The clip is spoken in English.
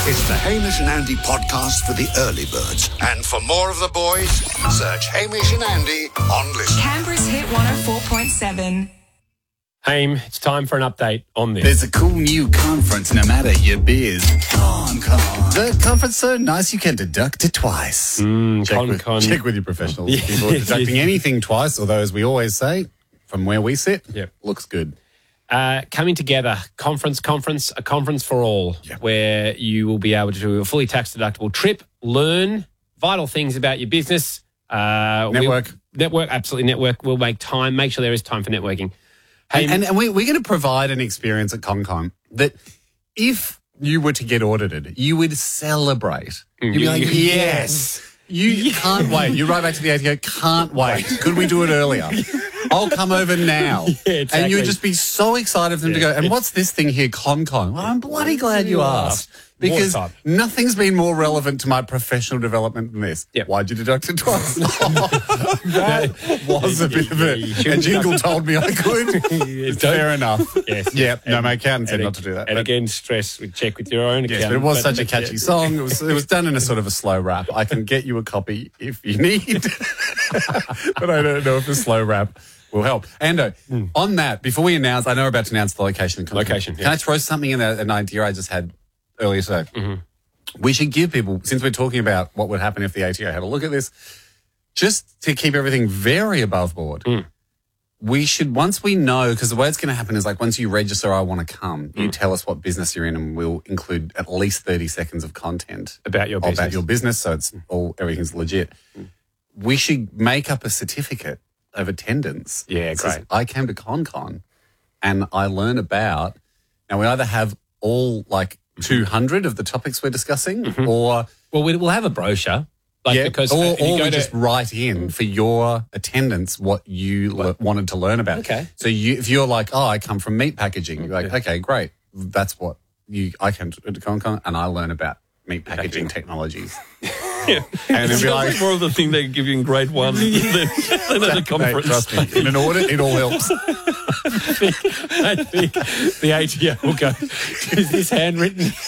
It's the Hamish and Andy podcast for the early birds. And for more of the boys, search Hamish and Andy on Listen. Canberra's Hit 104.7. Haim, it's time for an update on this. There's a cool new conference, no matter your biz. Con. The conference so nice you can deduct it twice. Check with your professionals. People are deducting anything twice, although, as we always say, from where we sit, looks good. Coming together, a conference for all, where you will be able to do a fully tax-deductible trip, learn vital things about your business. Network. Absolutely network. We'll make sure there is time for networking. Hey, and we're going to provide an experience at ConCon that if you were to get audited, you would celebrate. You'd be like, yes. You can't wait. You write back to the ATO, can't wait. Could we do it earlier? I'll come over now. Yeah, exactly. And you would just be so excited for them to go, and what's this thing here, ConCon? Well, I'm bloody glad you asked. Because nothing's been more relevant to my professional development than this. Yep. Why'd you deduct it twice? That was a bit of a jingle told me I could. Fair enough. Yes. Yep. No, my accountant said not to do that. And again, stress, we check with your own accountant. Yes, but it was such a catchy song. It was done in a sort of a slow rap. I can get you a copy if you need. But I don't know if a slow rap will help. Ando, on that, before we announce, I know we're about to announce the location. Location, Can I throw something in an idea I just had earlier today? We should give people, since we're talking about what would happen if the ATO had a look at this, just to keep everything very above board, we should, once we know, because the way it's going to happen is like once you register, I want to come, you tell us what business you're in and we'll include at least 30 seconds of content about your business. So it's everything's legit. We should make up a certificate of attendance. Yeah, great. I came to ConCon and I learn about, now we either have all like 200 of the topics we're discussing or... Well, we'll have a brochure. Because or we just write in for your attendance what you wanted to learn about. Okay. So if you're like, I come from meat packaging, you're like, okay, great. That's what I came to ConCon and I learn about meat packaging technologies. And it'd be like more of the thing they give you in grade 1 than at a conference. Trust me, in an audit, it all helps. I think the ATO will go, is this handwritten?